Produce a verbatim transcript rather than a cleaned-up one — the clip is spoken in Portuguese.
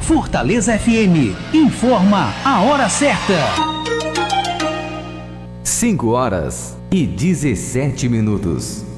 Fortaleza F M informa a hora certa. cinco horas e dezessete minutos.